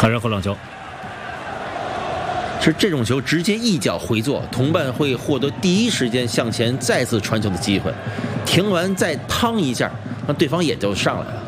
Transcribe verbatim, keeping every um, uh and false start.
他人后冷球。 是这种球直接一脚回做，同伴会获得第一时间向前再次传球的机会，停完再趟一下，那对方也就上来了。